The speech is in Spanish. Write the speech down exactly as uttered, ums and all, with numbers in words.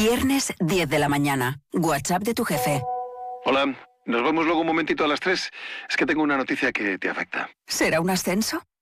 Viernes diez de la mañana. WhatsApp de tu jefe. Hola, nos vemos luego un momentito a las tres. Es que tengo una noticia que te afecta. ¿Será un ascenso?